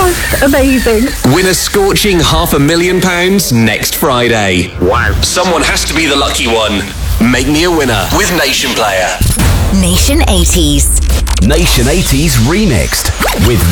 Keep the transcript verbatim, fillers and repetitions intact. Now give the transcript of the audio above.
That's amazing. Win a scorching half a million pounds next Friday. Wow. Someone has to be the lucky one. Make me a winner with Nation Player. Nation eighties. Nation eighties Remixed with